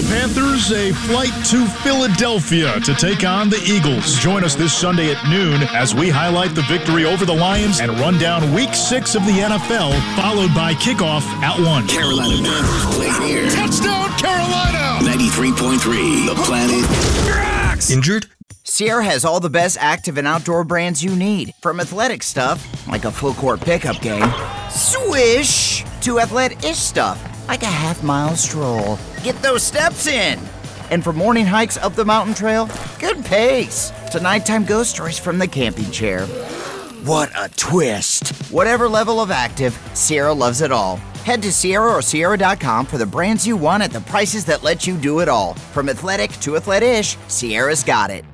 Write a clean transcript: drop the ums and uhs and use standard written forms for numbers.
Panthers a flight to Philadelphia to take on the Eagles. Join us this Sunday at noon as we highlight the victory over the Lions and run down Week 6 of the NFL, followed by kickoff at 1. Carolina Panthers play here. Touchdown, Carolina! 93.3, The Planet. Injured? Sierra has all the best active and outdoor brands you need. From athletic stuff, like a full court pickup game, swish, to athletic-ish stuff, like a half-mile stroll. Get those steps in. And for morning hikes up the mountain trail, good pace. To nighttime ghost stories from the camping chair. What a twist. Whatever level of active, Sierra loves it all. Head to Sierra or Sierra.com for the brands you want at the prices that let you do it all. From athletic to athletic-ish, Sierra's got it.